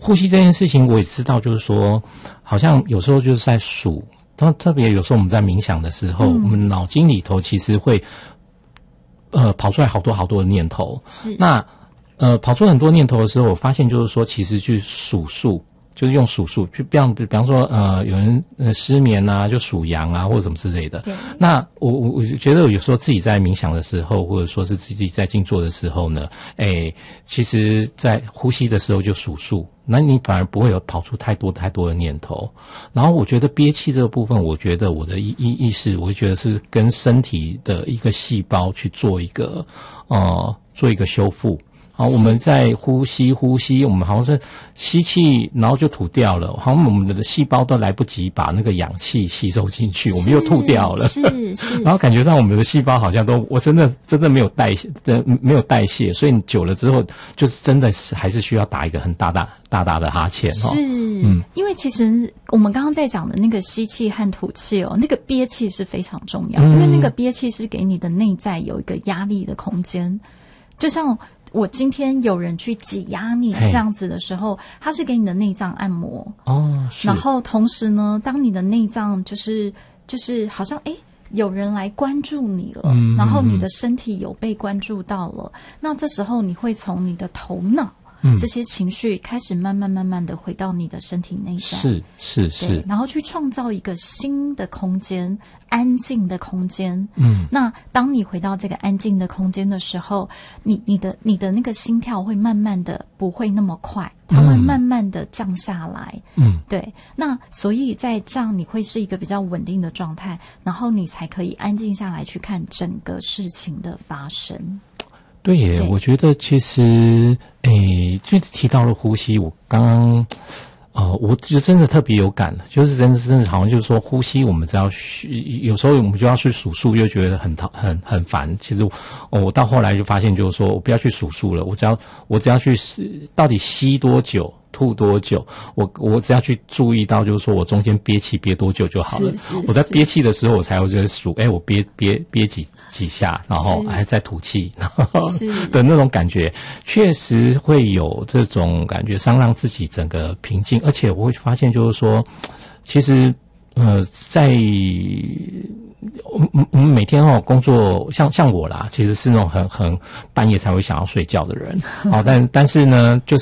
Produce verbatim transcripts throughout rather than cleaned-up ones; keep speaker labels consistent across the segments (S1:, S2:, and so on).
S1: 呼吸这件事情我也知道，就是说好像有时候就是在数，特别有时候我们在冥想的时候，嗯、我们脑筋里头其实会呃跑出来好多好多的念头。
S2: 是
S1: 那呃跑出很多念头的时候，我发现就是说，其实去数数。就是用数数，就比方比方说，呃，有人呃失眠啊，就数羊啊，或者什么之类的。
S2: 对。
S1: 那我我我觉得有时候自己在冥想的时候，或者说是自己在静坐的时候呢，诶，其实在呼吸的时候就数数，那你反而不会有跑出太多太多的念头。然后我觉得憋气这个部分，我觉得我的意意意识，我觉得是跟身体的一个细胞去做一个呃做一个修复。好，我们在呼吸呼吸，我们好像是吸气，然后就吐掉了，好像我们的细胞都来不及把那个氧气吸收进去，我们又吐掉了。
S2: 是是。
S1: 然后感觉上我们的细胞好像都，我真的真的没有代谢，没有代谢，所以你久了之后，就是真的是还是需要打一个很大大大大的哈欠。
S2: 是，嗯，因为其实我们刚刚在讲的那个吸气和吐气哦，那个憋气是非常重要，嗯、因为那个憋气是给你的内在有一个压力的空间，就像。我今天有人去挤压你这样子的时候，他是给你的内脏按摩
S1: 哦，
S2: 然后同时呢，当你的内脏就是就是好像诶有人来关注你了，嗯、然后你的身体有被关注到了，那这时候你会从你的头脑。嗯，这些情绪开始慢慢慢慢的回到你的身体内在，
S1: 是是是，
S2: 然后去创造一个新的空间，安静的空间。
S1: 嗯，
S2: 那当你回到这个安静的空间的时候，你你的你的那个心跳会慢慢的不会那么快，它会慢慢的降下来。
S1: 嗯，
S2: 对。那所以在这样你会是一个比较稳定的状态，然后你才可以安静下来去看整个事情的发生。
S1: 对耶，我觉得其实，诶，就提到了呼吸，我刚刚，呃，我就真的特别有感，就是真的真的好像就是说，呼吸我们只要有时候我们就要去数数，又觉得很讨很很烦。其实，哦，我到后来就发现，就是说我不要去数数了，我只要我只要去到底吸多久。吐多久？我我只要去注意到，就是说我中间憋气憋多久就好了。
S2: 是是是，
S1: 我在憋气的时候，我才会觉得数，哎、欸，我憋憋憋几几下，然后还在吐气，然后的那种感觉，确实会有这种感觉上让自己整个平静。而且我会发现，就是说，其实呃，在我们我们每天哦工作，像像我啦，其实是那种很很半夜才会想要睡觉的人。好，但但是呢，就是。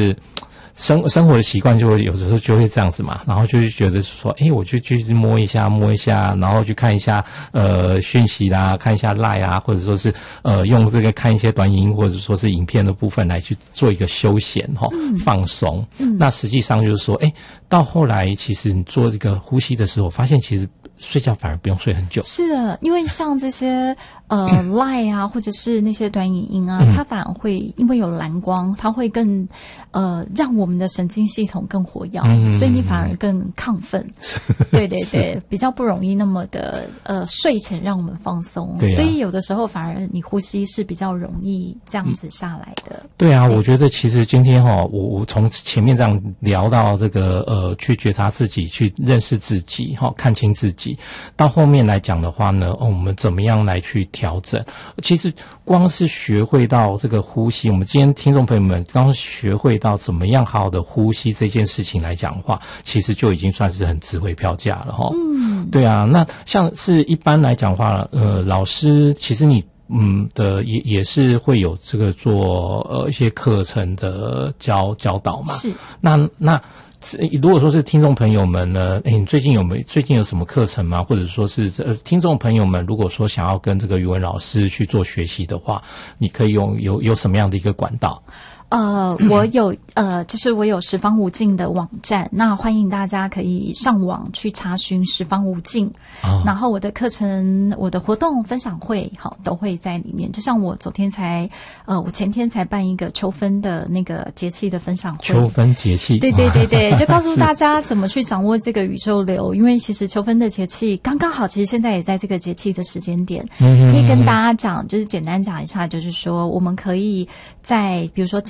S1: 生生活的习惯就会有的时候就会这样子嘛，然后就会觉得说，哎、欸，我就去摸一下摸一下，然后去看一下呃讯息啦，看一下 LINE 啊，或者说是呃用这个看一些短影音或者说是影片的部分来去做一个休闲哈、嗯、放松、嗯。那实际上就是说，哎、欸，到后来其实你做这个呼吸的时候，发现其实睡觉反而不用睡很久。
S2: 是的，因为像这些呃 LINE 啊，或者是那些短影音啊，嗯、它反而会因为有蓝光，它会更呃让我们的神经系统更活跃、嗯，所以你反而更亢奋。对对对，比较不容易那么的呃睡前让我们放松、啊。所以有的时候反而你呼吸是比较容易这样子下来的。
S1: 嗯、对啊对，我觉得其实今天哈、哦，我我从前面这样聊到这个呃，去觉察自己，去认识自己，哈、哦，看清自己。到后面来讲的话呢，哦，我们怎么样来去调整？其实光是学会到这个呼吸，我们今天听众朋友们刚学会到怎么样好好的呼吸这件事情来讲的话，其实就已经算是很值回票价了哈。嗯，对啊，那像是一般来讲的话，呃，老师其实你嗯的也也是会有这个做呃一些课程的教教导嘛。
S2: 是，
S1: 那那。如果说是听众朋友们呢，诶，你最近有没有最近有什么课程吗？或者说是呃，听众朋友们，如果说想要跟这个语文老师去做学习的话，你可以用有有什么样的一个管道？
S2: 呃，我有呃，就是我有十方无尽的网站，那欢迎大家可以上网去查询十方无尽、哦，然后我的课程、我的活动分享会，好都会在里面。就像我昨天才呃，我前天才办一个秋分的那个节气的分享会，
S1: 秋分节气，
S2: 对对对对，就告诉大家怎么去掌握这个宇宙流，因为其实秋分的节气刚刚好，其实现在也在这个节气的时间点，嗯、可以跟大家讲，就是简单讲一下，就是说我们可以在比如说今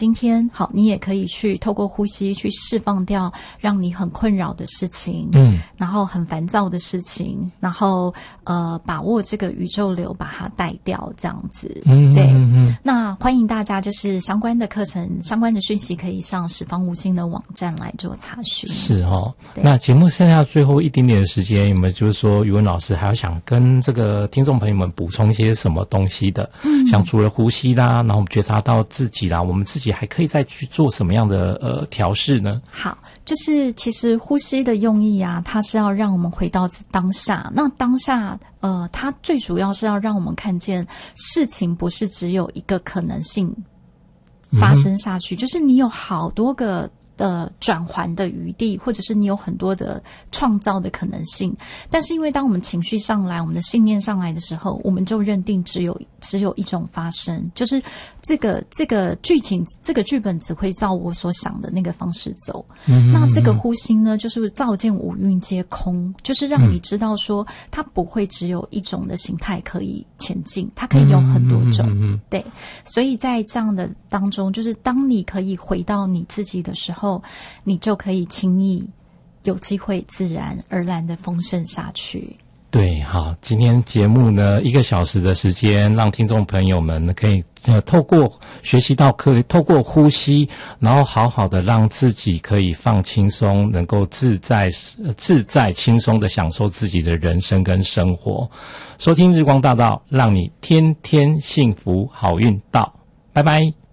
S2: 今天好，你也可以去透过呼吸去释放掉让你很困扰的事情，嗯，然后很烦躁的事情，然后呃，把握这个宇宙流把它带掉，这样子，嗯，对，嗯，那欢迎大家就是相关的课程、相关的讯息，可以上十方无尽的网站来做查询。
S1: 是哦，那节目剩下最后一点点的时间，有没有就是说语文老师还要想跟这个听众朋友们补充一些什么东西的？嗯，像除了呼吸啦，然后我们觉察到自己啦，我们自己还可以再去做什么样的呃调试呢？
S2: 好，就是其实呼吸的用意啊，它是要让我们回到当下。那当下，呃，它最主要是要让我们看见事情不是只有一个可能性发生下去，嗯，就是你有好多个的转环的余地，或者是你有很多的创造的可能性。但是因为当我们情绪上来，我们的信念上来的时候，我们就认定只有只有一种发生，就是这个这个剧情这个剧本只会照我所想的那个方式走。嗯，那这个呼吸呢，就是照见五蕴皆空，就是让你知道说它不会只有一种的形态可以前进，它可以有很多种。嗯嗯，对，所以在这样的当中，就是当你可以回到你自己的时候，你就可以轻易有机会自然而然的丰盛下去。
S1: 对，好，今天节目呢一个小时的时间，让听众朋友们可以呃透过学习到可以透过呼吸，然后好好的让自己可以放轻松，能够自在自在轻松的享受自己的人生跟生活。收听日光大道，让你天天幸福好运到，拜拜。